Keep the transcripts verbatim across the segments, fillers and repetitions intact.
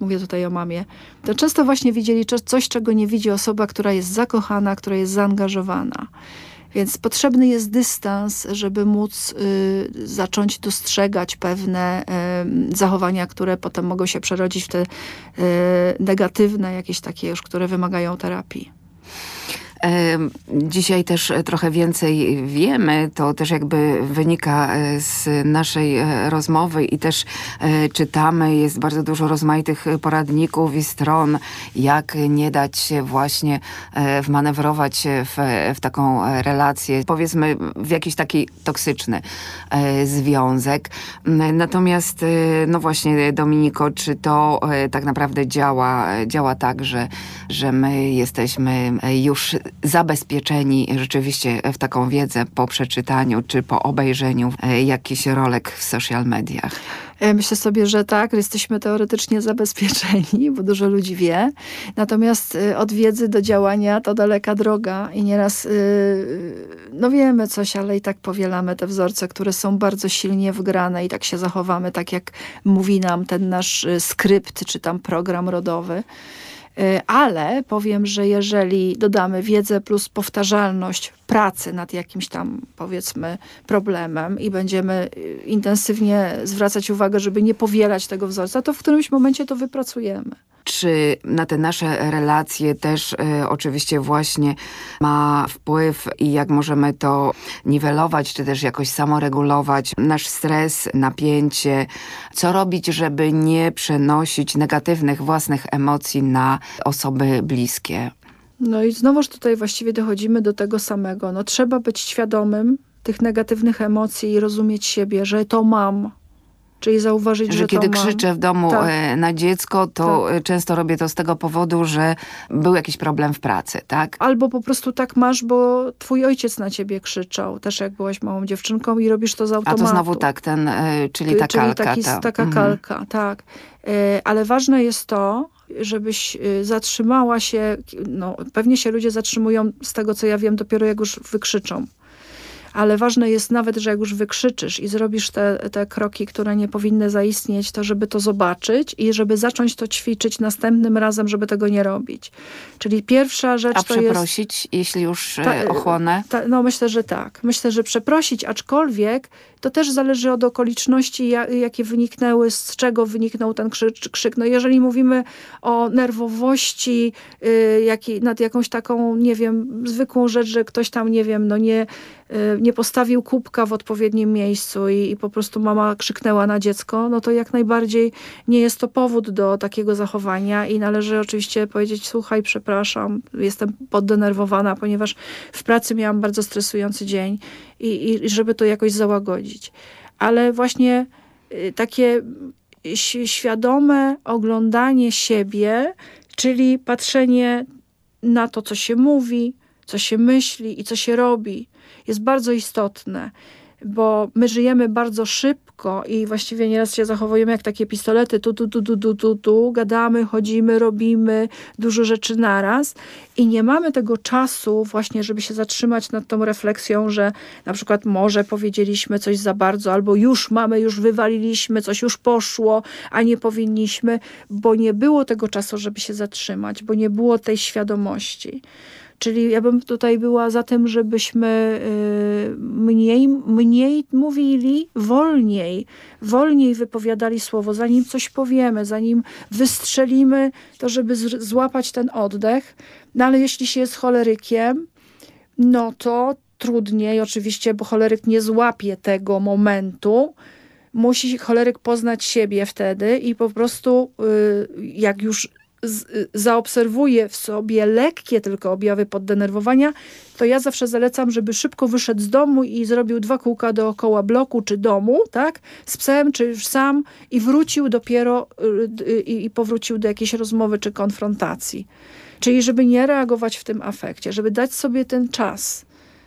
mówię tutaj o mamie, to często właśnie widzieli coś, czego nie widzi osoba, która jest zakochana, która jest zaangażowana. Więc potrzebny jest dystans, żeby móc y, zacząć dostrzegać pewne y, zachowania, które potem mogą się przerodzić w te y, negatywne, jakieś takie już, które wymagają terapii. Dzisiaj też trochę więcej wiemy, to też jakby wynika z naszej rozmowy i też czytamy, jest bardzo dużo rozmaitych poradników i stron, jak nie dać się właśnie wmanewrować w, w taką relację, powiedzmy w jakiś taki toksyczny związek. Natomiast no właśnie, Dominiko, czy to tak naprawdę działa, działa tak, że, że my jesteśmy już zabezpieczeni rzeczywiście w taką wiedzę po przeczytaniu czy po obejrzeniu jakichś rolek w social mediach? Myślę sobie, że tak, jesteśmy teoretycznie zabezpieczeni, bo dużo ludzi wie. Natomiast od wiedzy do działania to daleka droga i nieraz no wiemy coś, ale i tak powielamy te wzorce, które są bardzo silnie wgrane i tak się zachowamy, tak jak mówi nam ten nasz skrypt czy tam program rodowy. Ale powiem, że jeżeli dodamy wiedzę plus powtarzalność pracy nad jakimś tam, powiedzmy, problemem i będziemy intensywnie zwracać uwagę, żeby nie powielać tego wzorca, to w którymś momencie to wypracujemy. Czy na te nasze relacje też y, oczywiście właśnie ma wpływ i jak możemy to niwelować, czy też jakoś samoregulować nasz stres, napięcie? Co robić, żeby nie przenosić negatywnych własnych emocji na osoby bliskie? No i znowuż tutaj właściwie dochodzimy do tego samego. No trzeba być świadomym tych negatywnych emocji i rozumieć siebie, że to mam. Czyli zauważyć, że, że kiedy to mam. krzyczę w domu tak. na dziecko, to tak. często robię to z tego powodu, że był jakiś problem w pracy, tak? Albo po prostu tak masz, bo twój ojciec na ciebie krzyczał, też jak byłaś małą dziewczynką i robisz to z automatu. A to znowu tak, ten, czyli ta czyli kalka. Taki, ta. taka mhm. kalka, tak. Ale ważne jest to, żebyś zatrzymała się, no pewnie się ludzie zatrzymują z tego, co ja wiem, dopiero jak już wykrzyczą. Ale ważne jest nawet, że jak już wykrzyczysz i zrobisz te, te kroki, które nie powinny zaistnieć, to żeby to zobaczyć i żeby zacząć to ćwiczyć następnym razem, żeby tego nie robić. Czyli pierwsza rzecz A to jest... przeprosić, jeśli już ta, ochłonę? Ta, no myślę, że tak. Myślę, że przeprosić, aczkolwiek to też zależy od okoliczności, jakie wyniknęły, z czego wyniknął ten krzyk. krzyk. No jeżeli mówimy o nerwowości, yy, jak, nad jakąś taką, nie wiem, zwykłą rzecz, że ktoś tam, nie wiem, no nie... nie postawił kubka w odpowiednim miejscu i, i po prostu mama krzyknęła na dziecko, no to jak najbardziej nie jest to powód do takiego zachowania i należy oczywiście powiedzieć, słuchaj, przepraszam, jestem poddenerwowana, ponieważ w pracy miałam bardzo stresujący dzień i, i żeby to jakoś załagodzić. Ale właśnie y, takie ś- świadome oglądanie siebie, czyli patrzenie na to, co się mówi, co się myśli i co się robi, jest bardzo istotne, bo my żyjemy bardzo szybko i właściwie nieraz się zachowujemy jak takie pistolety, tu, tu, tu, tu, tu, tu, tu, gadamy, chodzimy, robimy dużo rzeczy naraz i nie mamy tego czasu właśnie, żeby się zatrzymać nad tą refleksją, że na przykład może powiedzieliśmy coś za bardzo, albo już mamy, już wywaliliśmy, coś już poszło, a nie powinniśmy, bo nie było tego czasu, żeby się zatrzymać, bo nie było tej świadomości. Czyli ja bym tutaj była za tym, żebyśmy mniej, mniej mówili, wolniej, wolniej wypowiadali słowo, zanim coś powiemy, zanim wystrzelimy, to żeby z- złapać ten oddech. No ale jeśli się jest cholerykiem, no to trudniej oczywiście, bo choleryk nie złapie tego momentu. Musi choleryk poznać siebie wtedy i po prostu jak już Z, zaobserwuje w sobie lekkie tylko objawy poddenerwowania, to ja zawsze zalecam, żeby szybko wyszedł z domu i zrobił dwa kółka dookoła bloku czy domu, tak, z psem czy już sam i wrócił dopiero i, i powrócił do jakiejś rozmowy czy konfrontacji. Czyli żeby nie reagować w tym afekcie, żeby dać sobie ten czas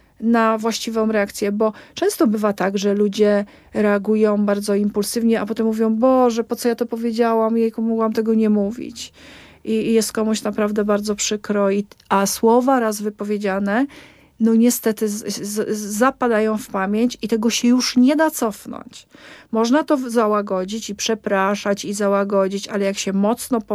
na właściwą reakcję, bo często bywa tak, że ludzie reagują bardzo impulsywnie, a potem mówią, Boże, po co ja to powiedziałam, jejku, mogłam tego nie mówić. I, i jest komuś naprawdę bardzo przykro. I, a słowa raz wypowiedziane no niestety z, z, zapadają w pamięć i tego się już nie da cofnąć. Można to załagodzić i przepraszać i załagodzić, ale jak się mocno